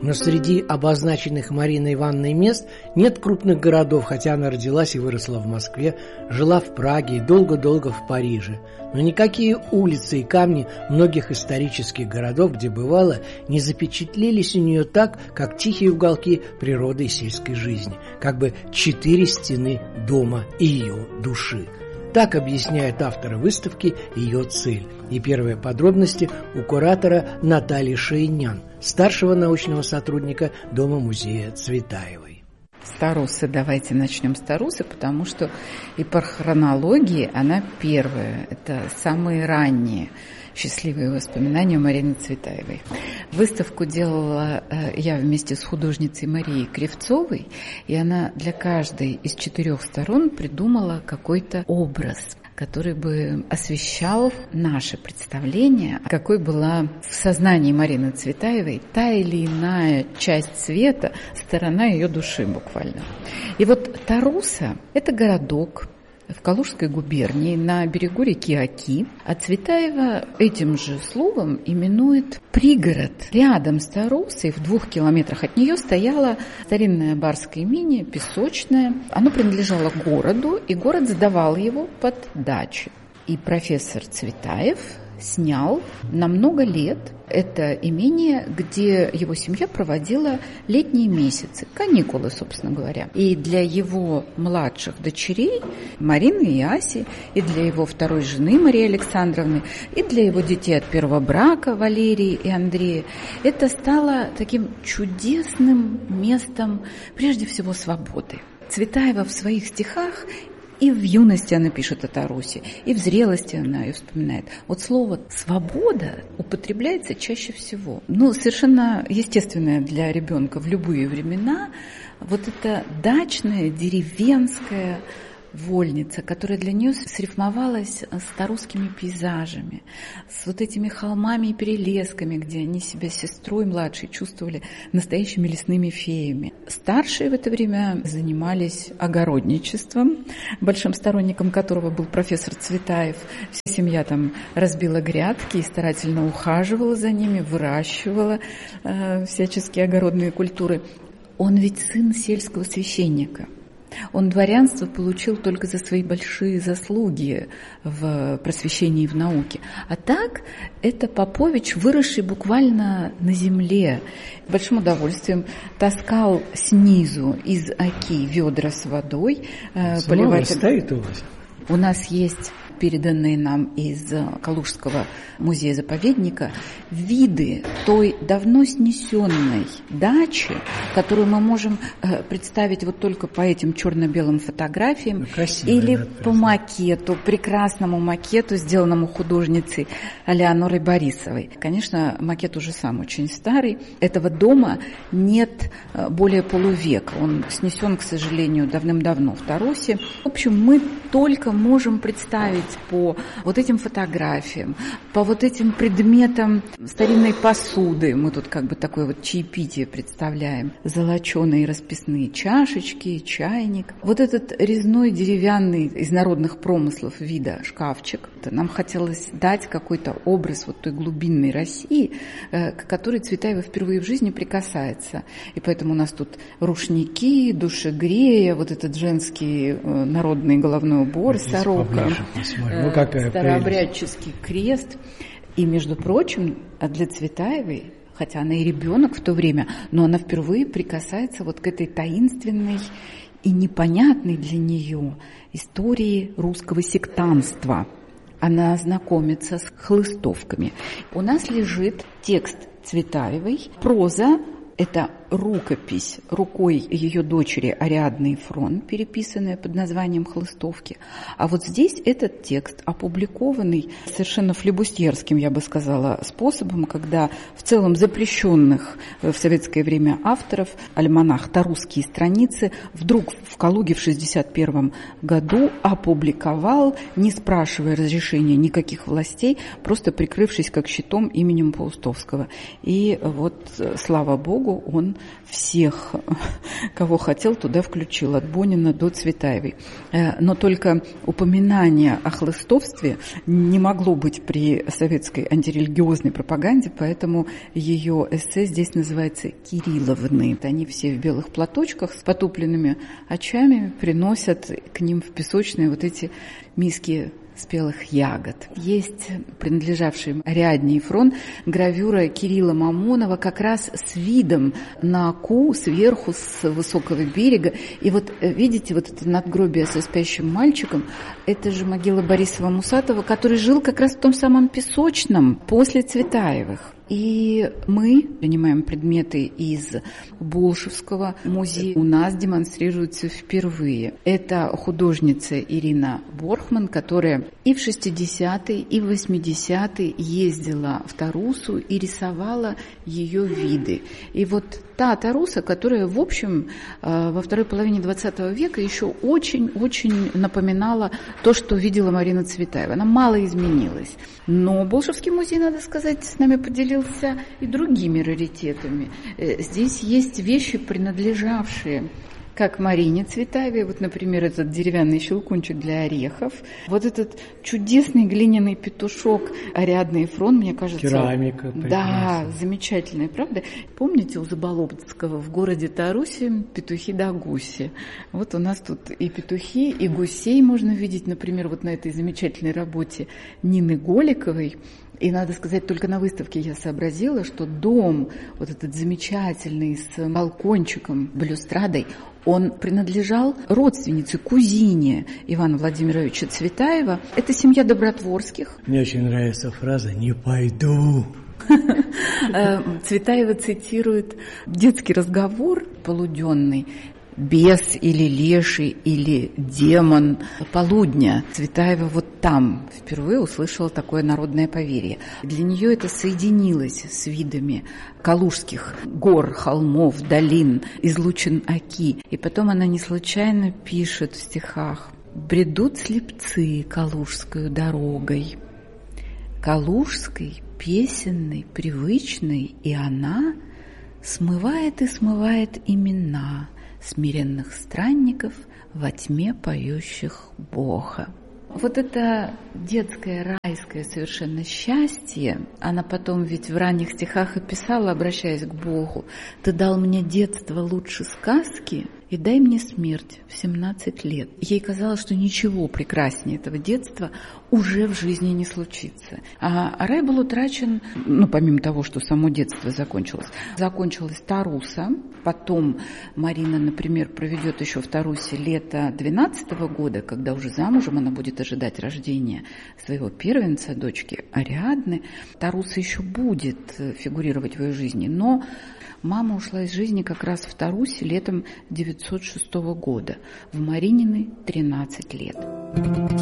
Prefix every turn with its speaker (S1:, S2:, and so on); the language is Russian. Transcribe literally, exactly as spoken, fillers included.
S1: Но среди обозначенных Мариной Ивановной мест нет крупных городов, хотя она родилась и выросла в Москве, жила в Праге и долго-долго в Париже. Но никакие улицы и камни многих исторических городов, где бывало, не запечатлелись у нее так, как тихие уголки природы и сельской жизни, как бы четыре стены дома и ее души. Так объясняет автор выставки ее цель. И первые подробности у куратора Натальи Шейнян, старшего научного сотрудника Дома-музея Цветаевой.
S2: С Тарусы давайте начнем с Тарусы, потому что и по хронологии она первая. Это самые ранние счастливые воспоминания Марины Цветаевой. Выставку делала я вместе с художницей Марией Кривцовой, и она для каждой из четырех сторон придумала какой-то образ, который бы освещал наше представление, какой была в сознании Марины Цветаевой та или иная часть света, сторона ее души буквально. И вот Таруса – это городок в Калужской губернии на берегу реки Оки, а Цветаева этим же словом именует пригород. Рядом с Тарусой, в двух километрах от нее, стояло старинное барское имение, песочное. Оно принадлежало городу, и город сдавал его под дачи. И профессор Цветаев снял на много лет это имение, где его семья проводила летние месяцы, каникулы, собственно говоря. И для его младших дочерей, Марины и Аси, и для его второй жены Марии Александровны, и для его детей от первого брака Валерии и Андрея, это стало таким чудесным местом, прежде всего, свободы. Цветаева в своих стихах и в юности она пишет о Тарусе, и в зрелости она ее вспоминает. Вот слово «свобода» употребляется чаще всего. Ну, совершенно естественное для ребенка в любые времена. Вот это дачная, деревенская вольница, которая для нее срифмовалась с тарусскими пейзажами, с вот этими холмами и перелесками, где они себя сестрой младшей чувствовали настоящими лесными феями. Старшие в это время занимались огородничеством, большим сторонником которого был профессор Цветаев. Вся семья там разбила грядки и старательно ухаживала за ними, выращивала э, всяческие огородные культуры. Он ведь сын сельского священника. Он дворянство получил только за свои большие заслуги в просвещении и в науке. А так, это попович, выросший буквально на земле. С большим удовольствием таскал снизу из Оки ведра с водой.
S1: Поливать... стоит у вас?
S2: У нас есть переданные нам из Калужского музея-заповедника виды той давно снесенной дачи, которую мы можем представить вот только по этим черно-белым фотографиям,
S1: красивая,
S2: или
S1: да,
S2: по макету, прекрасному макету, сделанному художницей Алеонорой Борисовой. Конечно, макет уже сам очень старый. Этого дома нет более полувека. Он снесен, к сожалению, давным-давно в Тарусе. В общем, мы только можем представить по вот этим фотографиям, по вот этим предметам старинной посуды. Мы тут как бы такое вот чаепитие представляем. Золоченые расписные чашечки, чайник. Вот этот резной деревянный из народных промыслов вида шкафчик. Нам хотелось дать какой-то образ вот той глубинной России, к которой Цветаева впервые в жизни прикасается. И поэтому у нас тут рушники, душегрея, вот этот женский народный головной убор, сорока.
S1: Ну,
S2: старообрядческий крест. И, между прочим, для Цветаевой, хотя она и ребенок в то время, но она впервые прикасается вот к этой таинственной и непонятной для нее истории русского сектантства. Она знакомится с хлыстовками. У нас лежит текст Цветаевой, проза. Это рукопись рукой ее дочери Ариадны Ефрон, переписанная под названием «Хлыстовки». А вот здесь этот текст, опубликованный совершенно флибустьерским, я бы сказала, способом, когда в целом запрещенных в советское время авторов альманах «Тарусские страницы» вдруг в Калуге в шестьдесят первом году опубликовал, не спрашивая разрешения никаких властей, просто прикрывшись как щитом именем Паустовского. И вот, слава богу, богу, он всех, кого хотел, туда включил, от Бунина до Цветаевой. Но только упоминание о хлыстовстве не могло быть при советской антирелигиозной пропаганде, поэтому ее эссе здесь называется «Кирилловны». Они все в белых платочках с потупленными очами приносят к ним в песочные вот эти миски спелых ягод. Есть принадлежавший Ариадне Ефрон гравюра Кирилла Мамонова как раз с видом на Аку сверху, с высокого берега. И вот видите, вот это надгробие со спящим мальчиком, это же могила Борисова-Мусатова, который жил как раз в том самом Песочном после Цветаевых. И мы принимаем предметы из Болшевского музея. У нас демонстрируются впервые. Это художница Ирина Борхман, которая и в шестидесятые, и в восьмидесятые ездила в Тарусу и рисовала ее виды. И вот та Таруса, которая, в общем, во второй половине двадцатого века еще очень-очень напоминала то, что видела Марина Цветаева. Она мало изменилась. Но Болшевский музей, надо сказать, с нами поделился и другими раритетами. Здесь есть вещи, принадлежавшие как Марине Цветаевой, вот, например, этот деревянный щелкунчик для орехов, вот этот чудесный глиняный петушок Ариадны Ефрон, мне кажется...
S1: Керамика.
S2: Да, замечательная, правда? Помните у Заболоцкого в городе Тарусе петухи да гуси? Вот у нас тут и петухи, и гусей можно видеть, например, вот на этой замечательной работе Нины Голиковой. И, надо сказать, только на выставке я сообразила, что дом, вот этот замечательный, с балкончиком, балюстрадой, он принадлежал родственнице, кузине Ивана Владимировича Цветаева. Это семья Добротворских.
S1: Мне очень нравится фраза «не пойду».
S2: Цветаева цитирует детский разговор полуденный: «Бес или леший или демон полудня». Цветаева вот там впервые услышала такое народное поверье. Для нее это соединилось с видами калужских гор, холмов, долин, излучин Оки. И потом она не случайно пишет в стихах: «Бредут слепцы калужскою дорогой, калужской, песенной, привычной, и она смывает и смывает имена смиренных странников во тьме поющих Бога». Вот это детское, райское совершенно счастье, она потом ведь в ранних стихах и писала, обращаясь к Богу: «Ты дал мне детство лучше сказки, и дай мне смерть в семнадцать лет». Ей казалось, что ничего прекраснее этого детства уже в жизни не случится. А рай был утрачен, ну, помимо того, что само детство закончилось. Закончилась Таруса, потом Марина, например, проведет еще в Тарусе лето двенадцатого года, когда уже замужем она будет ожидать рождения своего первенца, дочки Ариадны. Таруса еще будет фигурировать в ее жизни, но мама ушла из жизни как раз в Тарусе летом девятьсот шестого года. В Маринины тринадцать лет.